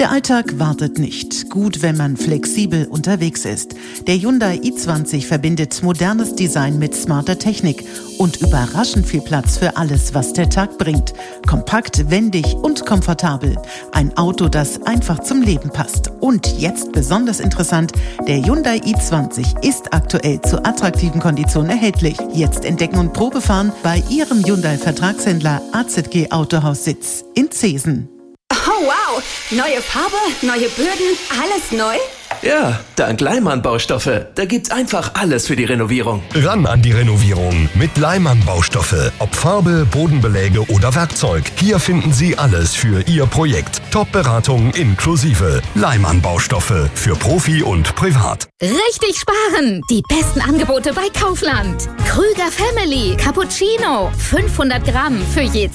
Der Alltag wartet nicht. Gut, wenn man flexibel unterwegs ist. Der Hyundai i20 verbindet modernes Design mit smarter Technik und überraschend viel Platz für alles, was der Tag bringt. Kompakt, wendig und komfortabel. Ein Auto, das einfach zum Leben passt. Und jetzt besonders interessant, der Hyundai i20 ist aktuell zu attraktiven Konditionen erhältlich. Jetzt entdecken und Probefahren bei Ihrem Hyundai-Vertragshändler AZG Autohaus Sitz in Zeesen. Oh wow, neue Farbe, neue Böden, alles neu? Ja, dank Leimann Baustoffe. Da gibt's einfach alles für die Renovierung. Ran an die Renovierung mit Leimann Baustoffe. Ob Farbe, Bodenbeläge oder Werkzeug. Hier finden Sie alles für Ihr Projekt. Top-Beratung inklusive. Leimann Baustoffe für Profi und Privat. Richtig sparen! Die besten Angebote bei Kaufland. Krüger Family Cappuccino. 500 Gramm für je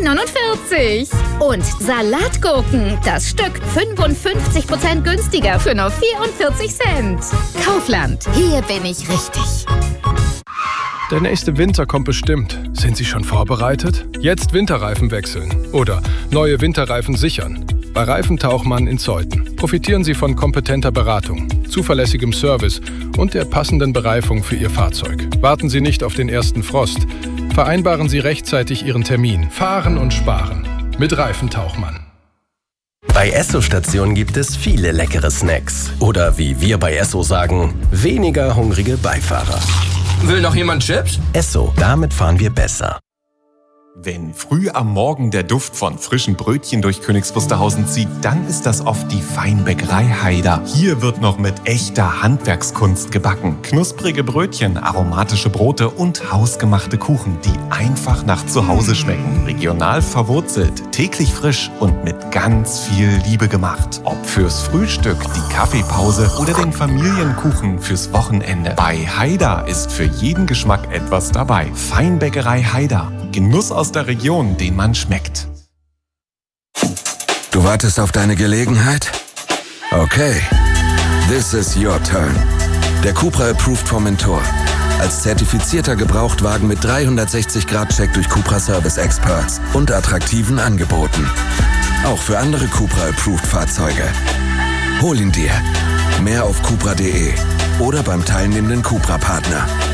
2,49. Und Salatgurken. Das Stück 55% günstiger für nur 44 Cent. Kaufland. Hier bin ich richtig. Der nächste Winter kommt bestimmt. Sind Sie schon vorbereitet? Jetzt Winterreifen wechseln oder neue Winterreifen sichern. Bei Reifentauchmann in Zeuthen profitieren Sie von kompetenter Beratung, zuverlässigem Service und der passenden Bereifung für Ihr Fahrzeug. Warten Sie nicht auf den ersten Frost. Vereinbaren Sie rechtzeitig Ihren Termin. Fahren und sparen. Mit Reifentauchmann. Bei Esso-Stationen gibt es viele leckere Snacks. Oder wie wir bei Esso sagen, weniger hungrige Beifahrer. Will noch jemand Chips? Esso, damit fahren wir besser. Wenn früh am Morgen der Duft von frischen Brötchen durch Königs Wusterhausen zieht, dann ist das oft die Feinbäckerei Haider. Hier wird noch mit echter Handwerkskunst gebacken. Knusprige Brötchen, aromatische Brote und hausgemachte Kuchen, die einfach nach Zuhause schmecken. Regional verwurzelt, täglich frisch und mit ganz viel Liebe gemacht. Ob fürs Frühstück, die Kaffeepause oder den Familienkuchen fürs Wochenende. Bei Haider ist für jeden Geschmack etwas dabei. Feinbäckerei Haider. Genuss aus der Region, den man schmeckt. Du wartest auf deine Gelegenheit? Okay. This is your turn. Der Cupra Approved Formentor. Als zertifizierter Gebrauchtwagen mit 360-Grad-Check durch Cupra Service Experts und attraktiven Angeboten. Auch für andere Cupra Approved Fahrzeuge. Hol ihn dir. Mehr auf cupra.de oder beim teilnehmenden Cupra-Partner.